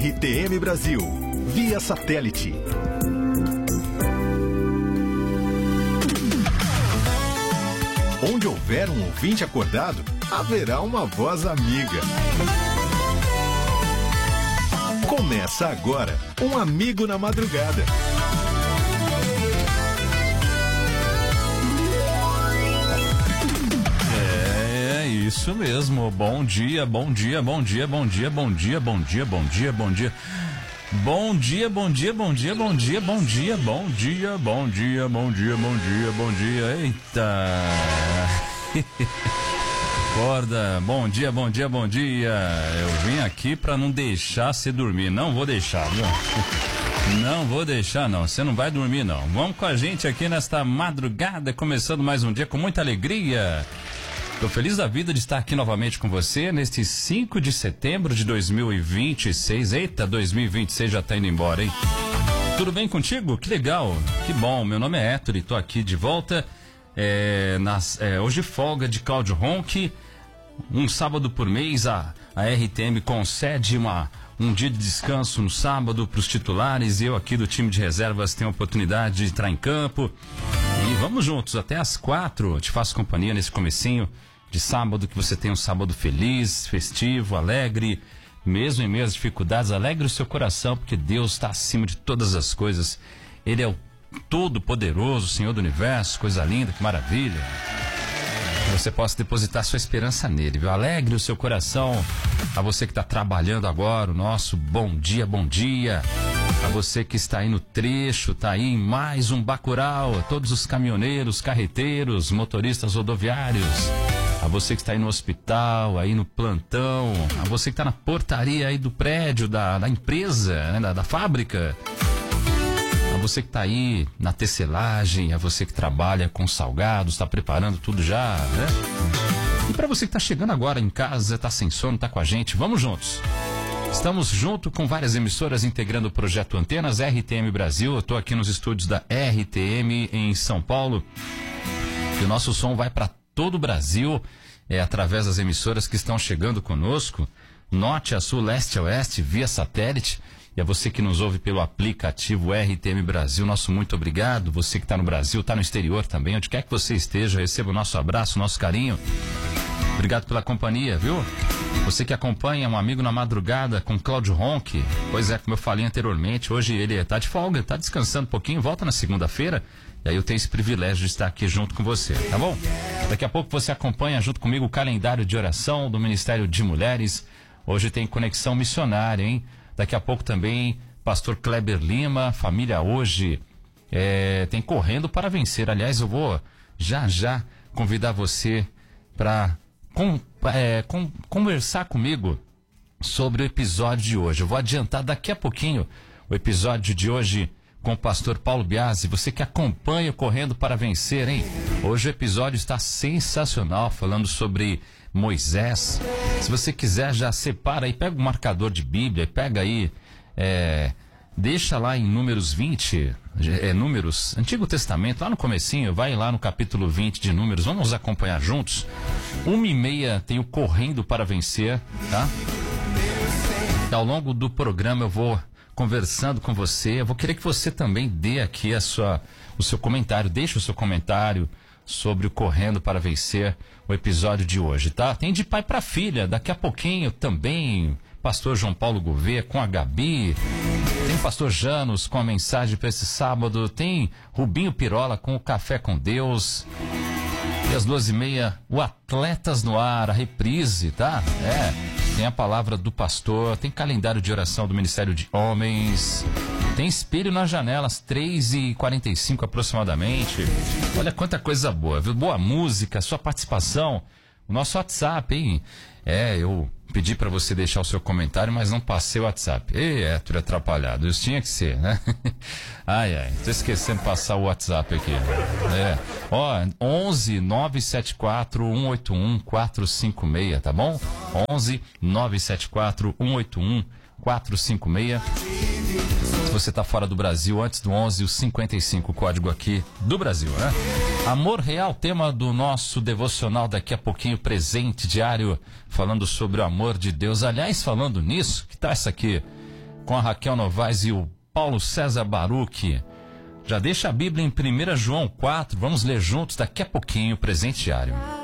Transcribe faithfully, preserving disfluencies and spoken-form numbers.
R T M Brasil, via satélite. Onde houver um ouvinte acordado, haverá uma voz amiga. Começa agora, um amigo na madrugada. É isso mesmo. Bom dia, bom dia, bom dia, bom dia, bom dia, bom dia, bom dia, bom dia. Bom dia, bom dia, bom dia, bom dia, bom dia, bom dia, bom dia, bom dia, bom dia, bom dia. Eita! Acorda, bom dia, bom dia, bom dia. Eu vim aqui pra não deixar você dormir. Não vou deixar, viu? Não vou deixar, não. Você não vai dormir, não. Vamos com a gente aqui nesta madrugada, começando mais um dia com muita alegria. Tô feliz da vida de estar aqui novamente com você neste cinco de setembro de dois mil e vinte e seis. Eita, dois mil e vinte e seis já tá indo embora, hein? Tudo bem contigo? Que legal, que bom. Meu nome é Héctor e tô aqui de volta. É, nas, é, hoje folga de Cláudio Ronck. Um sábado por mês a, a R T M concede uma, um dia de descanso no sábado para os titulares. E eu aqui do time de reservas tenho a oportunidade de entrar em campo. E vamos juntos até às quatro. Te faço companhia nesse comecinho de sábado, que você tenha um sábado feliz, festivo, alegre, mesmo em meio às dificuldades. Alegre o seu coração, porque Deus está acima de todas as coisas. Ele é o Todo-Poderoso, Senhor do Universo. Coisa linda, que maravilha. Que você possa depositar sua esperança nele, viu? Alegre o seu coração. A você que está trabalhando agora, o nosso bom dia, bom dia. A você que está aí no trecho, está aí em mais um Bacurau. A todos os caminhoneiros, carreteiros, motoristas rodoviários. A você que está aí no hospital, aí no plantão. A você que está na portaria aí do prédio, da, da empresa, né? da, da fábrica. A você que está aí na tecelagem, a você que trabalha com salgados, está preparando tudo já, né? E para você que está chegando agora em casa, está sem sono, está com a gente, vamos juntos. Estamos junto com várias emissoras integrando o projeto Antenas R T M Brasil. Eu estou aqui nos estúdios da R T M em São Paulo. E o nosso som vai para todo o Brasil, é, através das emissoras que estão chegando conosco, norte a sul, leste a oeste, via satélite. E a você que nos ouve pelo aplicativo R T M Brasil, nosso muito obrigado. Você que está no Brasil, está no exterior também, onde quer que você esteja, receba o nosso abraço, o nosso carinho. Obrigado pela companhia, viu? Você que acompanha um amigo na madrugada com Cláudio Ronck. Pois é, como eu falei anteriormente, hoje ele está de folga, está descansando um pouquinho, volta na segunda-feira. E aí eu tenho esse privilégio de estar aqui junto com você, tá bom? Daqui a pouco você acompanha junto comigo o calendário de oração do Ministério de Mulheres. Hoje tem Conexão Missionária, hein? Daqui a pouco também, pastor Kleber Lima, família hoje, é, tem Correndo para Vencer. Aliás, eu vou já já convidar você para com, é, com, conversar comigo sobre o episódio de hoje. Eu vou adiantar daqui a pouquinho o episódio de hoje com o pastor Paulo Biasi. Você que acompanha o Correndo para Vencer, hein? Hoje o episódio está sensacional, falando sobre Moisés. Se você quiser, já separa aí, pega o marcador de Bíblia, pega aí, é, deixa lá em Números vinte, é, Números, Antigo Testamento, lá no comecinho, vai lá no capítulo vinte de Números, vamos nos acompanhar juntos. Uma e meia tem o Correndo para Vencer, tá? E ao longo do programa eu vou conversando com você, eu vou querer que você também dê aqui a sua, o seu comentário, deixe o seu comentário sobre o Correndo para Vencer, o episódio de hoje, tá? Tem de pai para filha, daqui a pouquinho também, pastor João Paulo Gouveia com a Gabi, tem pastor Janos com a mensagem para esse sábado, tem Rubinho Pirola com o Café com Deus, e às duas e meia, o Atletas no Ar, a reprise, tá? É, tem a palavra do pastor, tem calendário de oração do Ministério de Homens, tem Espelho nas Janelas, três e quarenta e cinco aproximadamente. Olha quanta coisa boa, viu? Boa música, sua participação, o nosso WhatsApp, hein? É, eu pedi para você deixar o seu comentário, mas não passei o WhatsApp. Ei, Héctor, atrapalhado, isso tinha que ser, né? Ai, ai, tô esquecendo de passar o WhatsApp aqui. É, ó, onze nove sete quatro um oito um quatro cinco seis, tá bom? onze nove sete quatro um oito um quatro cinco seis. Se você está fora do Brasil, antes do onze, o cinquenta e cinco, o código aqui do Brasil, né? Amor Real, tema do nosso devocional daqui a pouquinho, presente diário, falando sobre o amor de Deus. Aliás, falando nisso, que tal essa aqui? com a Raquel Novaes e o Paulo César Baruch. Já deixa a Bíblia em primeira João quatro, vamos ler juntos daqui a pouquinho o presente diário.